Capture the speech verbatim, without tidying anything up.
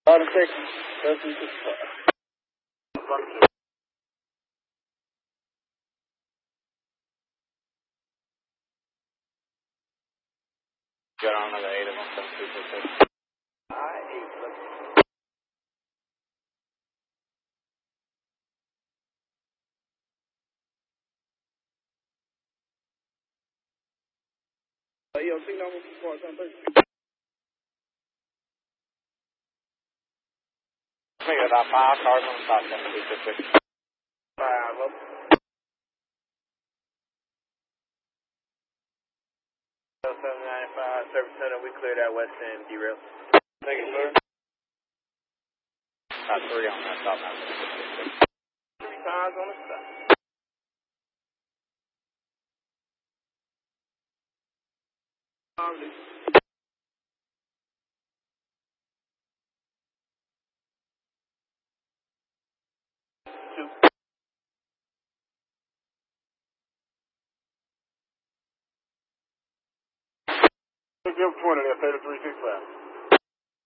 Bottom section, person to fire. Got on another eight of them, seven two six six. Alright, eight, let's go. E O C number four seven three. Make it about five cars on the top, seven two six six. Five, up. seven nine five, Service Center, we clear that west end, derail. Thank you, sir. Got three on that top, nine six six six. Three cars on the stop. Two. Give twenty, that's thirty-three six five.